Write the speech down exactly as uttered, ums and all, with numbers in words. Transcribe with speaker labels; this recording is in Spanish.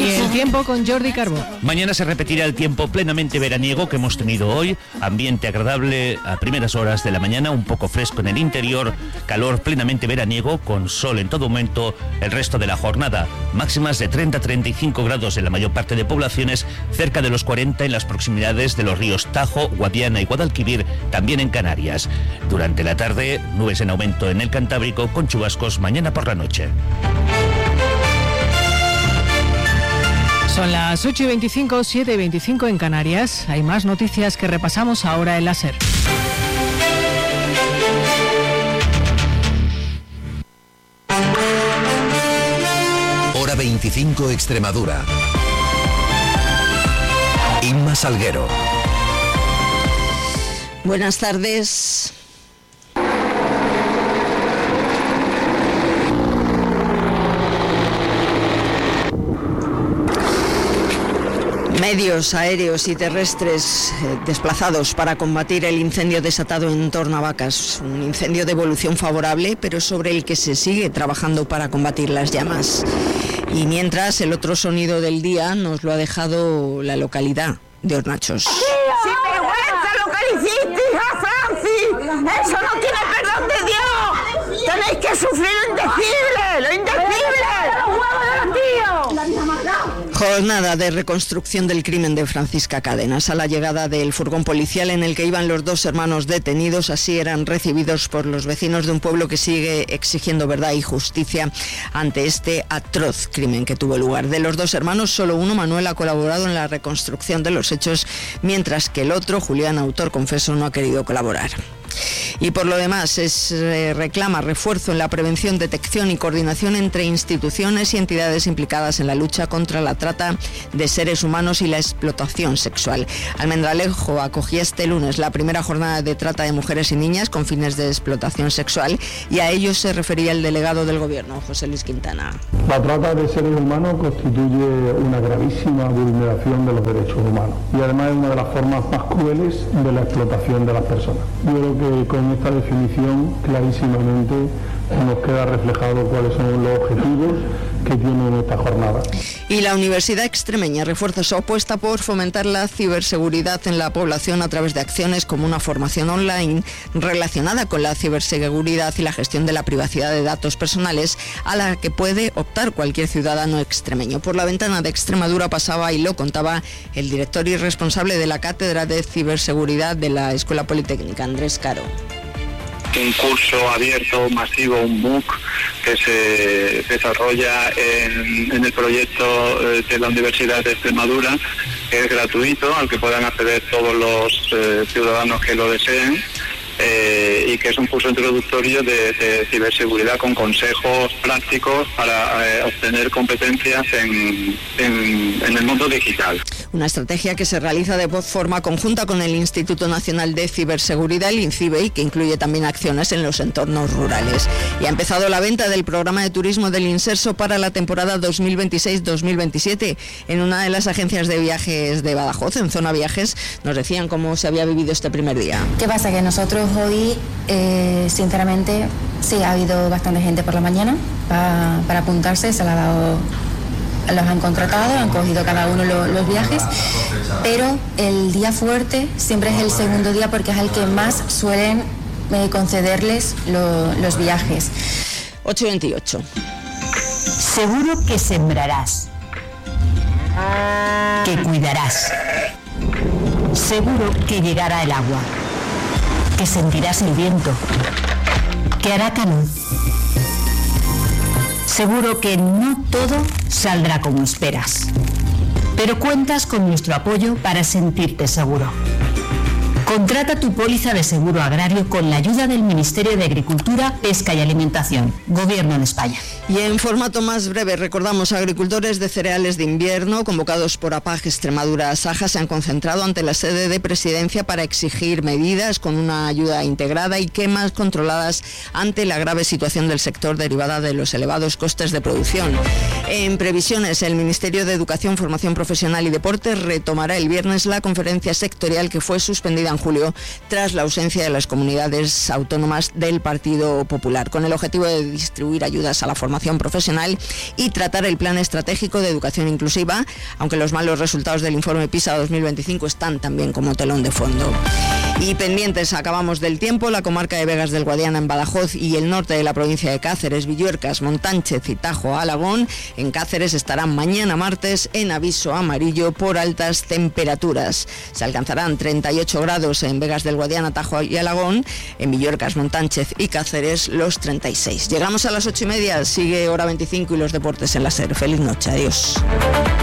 Speaker 1: el tiempo con Jordi Carbó.
Speaker 2: Mañana se repetirá el tiempo plenamente veraniego que hemos tenido hoy. Ambiente agradable a primeras horas de la mañana, un poco fresco en el interior, calor plenamente veraniego con sol en todo momento el resto de la jornada. Máximas de treinta a treinta y cinco grados en la mayor parte de poblaciones, cerca de los cuarenta en las proximidades de los ríos Tajo, Guadiana y Guadalquivir, también en Canarias. Durante la tarde, nubes en aumento en el Cantábrico con chubascos mañana por la noche.
Speaker 1: Son las ocho y veinticinco, siete y veinticinco en Canarias. Hay más noticias que repasamos ahora en la SER.
Speaker 3: Hora veinticinco Extremadura. Inma Salguero.
Speaker 4: Buenas tardes. Medios aéreos y terrestres eh, desplazados para combatir el incendio desatado en Tornavacas. Un incendio de evolución favorable, pero sobre el que se sigue trabajando para combatir las llamas. Y mientras, el otro sonido del día nos lo ha dejado la localidad de Hornachos.
Speaker 5: ¡Sin vergüenza lo que le hiciste, hija Francis! ¡Eso no tiene perdón de Dios! ¡Tenéis que sufrir lo indecible! ¡Lo indecible! ¡Los huevos de los tíos!
Speaker 4: Jornada de reconstrucción del crimen de Francisca Cadenas. A la llegada del furgón policial en el que iban los dos hermanos detenidos, así eran recibidos por los vecinos de un pueblo que sigue exigiendo verdad y justicia ante este atroz crimen que tuvo lugar. De los dos hermanos, solo uno, Manuel, ha colaborado en la reconstrucción de los hechos, mientras que el otro, Julián, autor confeso, no ha querido colaborar. Y por lo demás, es, eh, reclama refuerzo en la prevención, detección y coordinación entre instituciones y entidades implicadas en la lucha contra la trata de seres humanos y la explotación sexual. Almendralejo acogía este lunes la primera jornada de trata de mujeres y niñas con fines de explotación sexual, y a ello se refería el delegado del Gobierno, José Luis Quintana.
Speaker 6: La trata de seres humanos constituye una gravísima vulneración de los derechos humanos y además es una de las formas más crueles de la explotación de las personas. Yo creo que con esta definición clarísimamente nos queda reflejado cuáles son los objetivos que tiene esta jornada.
Speaker 4: Y la Universidad Extremeña refuerza su apuesta por fomentar la ciberseguridad en la población a través de acciones como una formación online relacionada con la ciberseguridad y la gestión de la privacidad de datos personales, a la que puede optar cualquier ciudadano extremeño. Por la ventana de Extremadura pasaba y lo contaba el director y responsable de la Cátedra de Ciberseguridad de la Escuela Politécnica, Andrés Caro.
Speaker 7: Un curso abierto, masivo, un MOOC que se desarrolla en, en el proyecto de la Universidad de Extremadura, que es gratuito, al que puedan acceder todos los eh, ciudadanos que lo deseen, eh, y que es un curso introductorio de, de ciberseguridad con consejos prácticos para eh, obtener competencias en, en, en el mundo digital.
Speaker 4: Una estrategia que se realiza de forma conjunta con el Instituto Nacional de Ciberseguridad, el INCIBE, y que incluye también acciones en los entornos rurales. Y ha empezado la venta del programa de turismo del Inserso para la temporada dos mil veintiséis dos mil veintisiete. En una de las agencias de viajes de Badajoz, en Zona Viajes, nos decían cómo se había vivido este primer día.
Speaker 8: ¿Qué pasa? Que nosotros hoy, eh, sinceramente, sí, ha habido bastante gente por la mañana para, para apuntarse, se la ha dado... los han contratado, han cogido cada uno lo, los viajes, pero el día fuerte siempre es el segundo día porque es el que más suelen eh, concederles lo, los viajes.
Speaker 4: ocho veintiocho.
Speaker 9: Seguro que sembrarás, que cuidarás, seguro que llegará el agua, que sentirás el viento, que hará calor. Seguro que no todo saldrá como esperas, pero cuentas con nuestro apoyo para sentirte seguro. Contrata tu póliza de seguro agrario con la ayuda del Ministerio de Agricultura, Pesca y Alimentación, Gobierno de España.
Speaker 4: Y en formato más breve, recordamos, agricultores de cereales de invierno convocados por A P A G Extremadura Saja se han concentrado ante la sede de Presidencia para exigir medidas con una ayuda integrada y quemas controladas ante la grave situación del sector derivada de los elevados costes de producción. En previsiones, el Ministerio de Educación, Formación Profesional y Deportes retomará el viernes la conferencia sectorial que fue suspendida en julio tras la ausencia de las comunidades autónomas del Partido Popular, con el objetivo de distribuir ayudas a la formación profesional y tratar el plan estratégico de educación inclusiva, aunque los malos resultados del informe PISA dos mil veinticinco están también como telón de fondo. Y pendientes, acabamos del tiempo, la comarca de Vegas del Guadiana en Badajoz y el norte de la provincia de Cáceres, Villuercas, Montánchez y Tajo, Alagón. En Cáceres estarán mañana martes en aviso amarillo por altas temperaturas. Se alcanzarán treinta y ocho grados en Vegas del Guadiana, Tajo y Alagón. En Villuercas, Montánchez y Cáceres los treinta y seis. Llegamos a las ocho y media, sigue Hora veinticinco y los deportes en la SER. Feliz noche, adiós.